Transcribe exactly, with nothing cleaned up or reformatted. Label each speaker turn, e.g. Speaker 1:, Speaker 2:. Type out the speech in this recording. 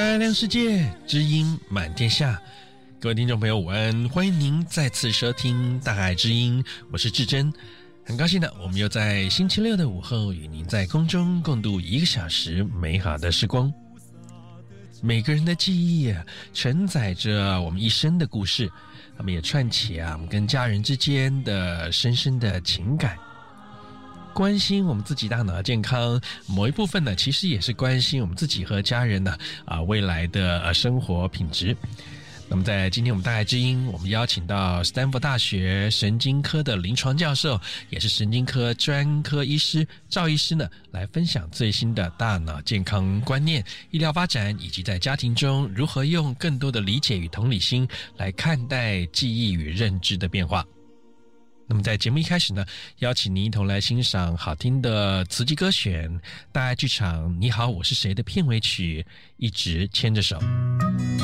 Speaker 1: 亮亮世界，知音满天下。各位听众朋友午安，欢迎您再次收听大海之音，我是志珍。很高兴的，我们又在星期六的午后与您在空中共度一个小时美好的时光。每个人的记忆啊，承载着我们一生的故事，他们也串起啊我们跟家人之间的深深的情感。关心我们自己大脑的健康，某一部分呢，其实也是关心我们自己和家人呢啊未来的呃生活品质。那么在今天我们大爱之音，我们邀请到斯坦福大学神经科的临床教授，也是神经科专科医师赵医师呢，来分享最新的大脑健康观念、医疗发展，以及在家庭中如何用更多的理解与同理心来看待记忆与认知的变化。那么在节目一开始呢，邀请您一同来欣赏好听的词集歌选，大爱剧场《你好，我是谁》的片尾曲《一直牵着手》。